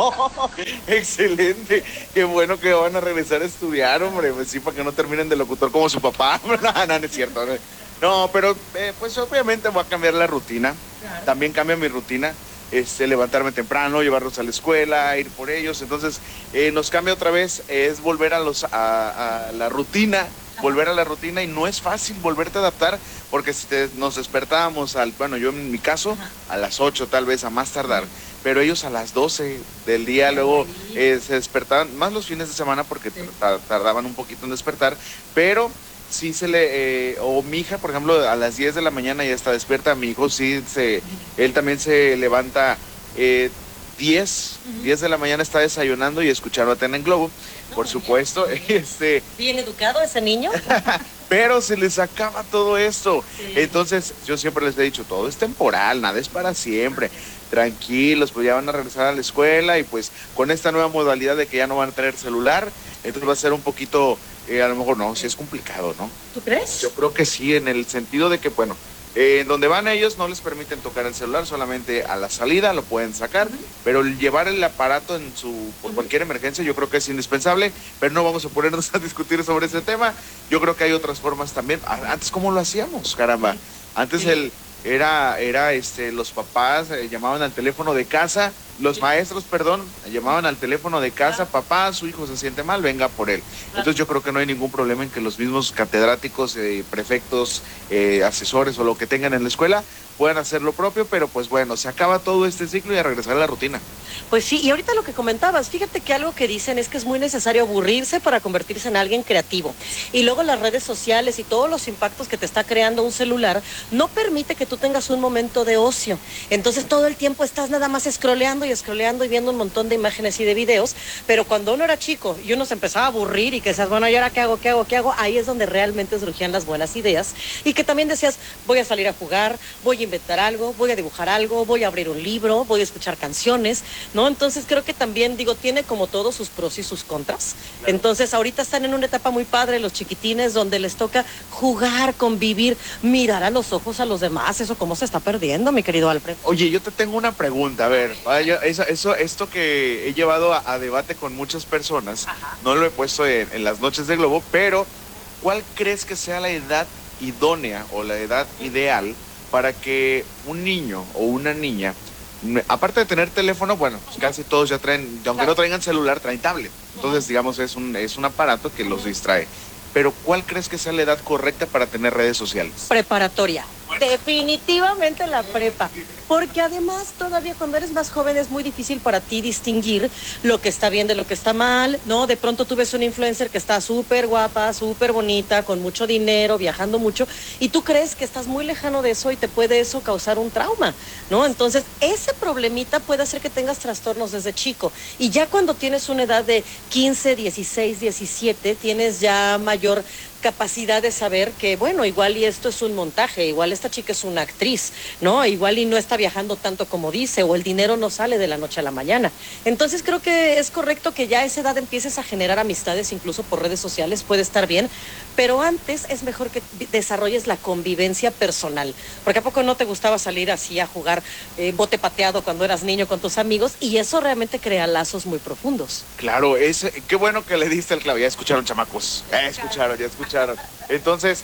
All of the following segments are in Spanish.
Excelente, qué bueno que van a regresar a estudiar, hombre, pues sí, para que no terminen de locutor como su papá. No es cierto. No, pero pues obviamente voy a cambiar la rutina, también cambia mi rutina, levantarme temprano, llevarlos a la escuela, ir por ellos, entonces nos cambia otra vez, es volver a la rutina, volver a la rutina y no es fácil volverte a adaptar, porque si nos despertábamos bueno, yo en mi caso, a las 8 tal vez, a más tardar, pero ellos a las 12 del día, luego se despertaban, más los fines de semana porque tardaban un poquito en despertar, pero sí o mi hija, por ejemplo, a las 10 de la mañana ya está despierta, mi hijo él también se levanta 10 de la mañana, está desayunando y escuchando a Tena en Globo, por supuesto, Bien educado ese niño. pero se les acaba todo esto. Sí. Entonces, yo siempre les he dicho, todo es temporal, nada es para siempre. Tranquilos, pues ya van a regresar a la escuela y pues con esta nueva modalidad de que ya no van a tener celular, entonces va a ser un poquito, a lo mejor no, sí es complicado, ¿no? ¿Tú crees? Yo creo que sí, en el sentido de que, bueno, en donde van ellos no les permiten tocar el celular, solamente a la salida lo pueden sacar, pero el llevar el aparato por cualquier emergencia yo creo que es indispensable, pero no vamos a ponernos a discutir sobre ese tema. Yo creo que hay otras formas también. Antes, ¿cómo lo hacíamos, caramba? Antes era los papás llamaban al teléfono de casa, los maestros, perdón, llamaban al teléfono de casa, papá, su hijo se siente mal, venga por él. Entonces yo creo que no hay ningún problema en que los mismos catedráticos, prefectos, asesores o lo que tengan en la escuela puedan hacer lo propio, pero pues bueno, se acaba todo este ciclo y a regresar a la rutina. Pues sí, y ahorita lo que comentabas, fíjate que algo que dicen es que es muy necesario aburrirse para convertirse en alguien creativo. Y luego las redes sociales y todos los impactos que te está creando un celular no permite que tú tengas un momento de ocio. Entonces todo el tiempo estás nada más scrolleando y viendo un montón de imágenes y de videos, pero cuando uno era chico y uno se empezaba a aburrir y que decías, bueno, ¿y ahora qué hago? Ahí es donde realmente surgían las buenas ideas y que también decías, voy a salir a jugar, voy a inventar algo, voy a dibujar algo, voy a abrir un libro, voy a escuchar canciones, ¿no? Entonces creo que también, tiene como todos sus pros y sus contras. Claro. Entonces ahorita están en una etapa muy padre los chiquitines donde les toca jugar, convivir, mirar a los ojos a los demás. Eso cómo se está perdiendo, mi querido Alfred. Oye, yo te tengo una pregunta, a ver, esto que he llevado a debate con muchas personas, no lo he puesto en las noches de Globo, pero ¿cuál crees que sea la edad idónea o la edad ideal para que un niño o una niña, aparte de tener teléfono, bueno, pues casi todos ya traen, aunque no traigan celular, traen tablet. Entonces, digamos, es un aparato que los distrae. Pero, ¿cuál crees que sea la edad correcta para tener redes sociales? Preparatoria. Definitivamente la prepa, porque además todavía cuando eres más joven es muy difícil para ti distinguir lo que está bien de lo que está mal, ¿no? De pronto tú ves una influencer que está súper guapa, súper bonita, con mucho dinero, viajando mucho, y tú crees que estás muy lejano de eso y te puede eso causar un trauma, ¿no? Entonces, ese problemita puede hacer que tengas trastornos desde chico, y ya cuando tienes una edad de 15, 16, 17, tienes ya mayor capacidad de saber que, bueno, igual y esto es un montaje, igual esta chica es una actriz, ¿no? Igual y no está viajando tanto como dice, o el dinero no sale de la noche a la mañana. Entonces creo que es correcto que ya a esa edad empieces a generar amistades, incluso por redes sociales, puede estar bien, pero antes es mejor que desarrolles la convivencia personal, porque ¿a poco no te gustaba salir así a jugar bote pateado cuando eras niño con tus amigos? Y eso realmente crea lazos muy profundos. Claro, qué bueno que le diste el clavo, ya escucharon, chamacos, ya escucharon. Entonces,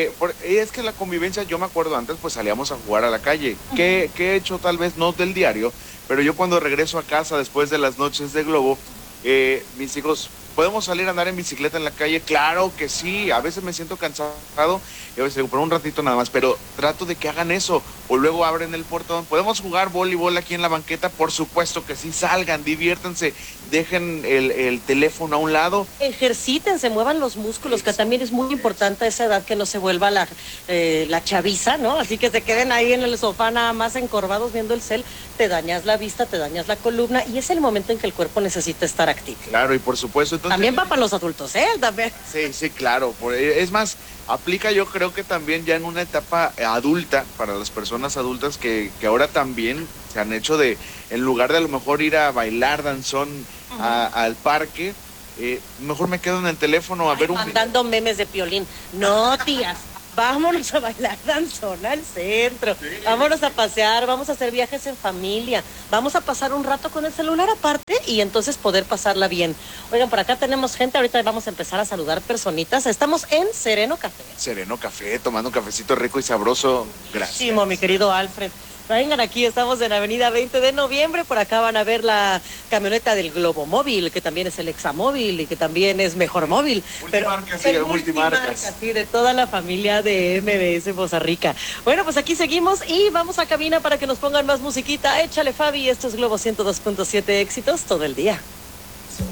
es que la convivencia, yo me acuerdo antes, pues salíamos a jugar a la calle, que he hecho tal vez no del diario, pero yo cuando regreso a casa después de las noches de Globo, mis hijos, ¿podemos salir a andar en bicicleta en la calle? Claro que sí, a veces me siento cansado y a veces digo, por un ratito nada más, pero trato de que hagan eso, o luego abren el portón, ¿podemos jugar voleibol aquí en la banqueta? Por supuesto que sí, salgan, diviértanse, dejen el teléfono a un lado. Ejercítense, muevan los músculos, que también es muy importante a esa edad que no se vuelva la chaviza, ¿no? Así que se queden ahí en el sofá nada más encorvados viendo el cel, te dañas la vista, te dañas la columna, y es el momento en que el cuerpo necesita estar activo. Claro, y por supuesto... Entonces, también va para los adultos, también. Sí, claro. Es más, aplica yo creo que también ya en una etapa adulta, para las personas adultas que ahora también se han hecho en lugar de a lo mejor ir a bailar danzón al parque, mejor me quedo en el teléfono a ver mandando memes de Piolín. No, tías, vámonos a bailar danzón al centro, vámonos a pasear, vamos a hacer viajes en familia, vamos a pasar un rato con el celular aparte y entonces poder pasarla bien. Oigan, por acá tenemos gente, ahorita vamos a empezar a saludar personitas. Estamos en Sereno Café. Sereno Café, tomando un cafecito rico y sabroso. Gracias. Sí, mi querido Alfred. Vengan aquí, estamos en Avenida 20 de Noviembre, por acá van a ver la camioneta del Globo Móvil, que también es el Examóvil y que también es Mejor Móvil. Multimarcas, pero multimarcas. Sí, de toda la familia de MBS Poza Rica. Bueno, pues aquí seguimos y vamos a cabina para que nos pongan más musiquita. Échale, Fabi, esto es Globo 102.7, éxitos todo el día.